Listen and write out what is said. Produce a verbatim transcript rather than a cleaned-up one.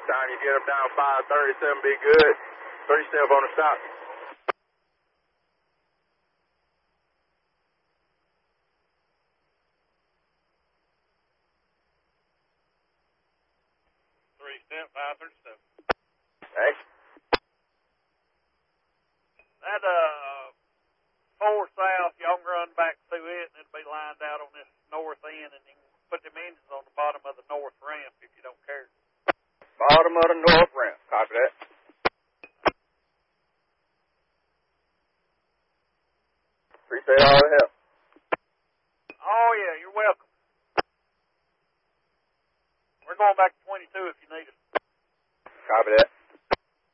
time you get them down five thirty-seven, be good. Three step on the stop. Three step, five thirty-seven. Hey. That, uh, four south, y'all can run back through it, and it'll be lined out on this north end, and you can put them engines on the bottom of the north ramp if you don't care. Bottom of the north ramp. Copy that. Appreciate all the help. Oh, yeah, you're welcome. We're going back to twenty-two if you need us. Copy that.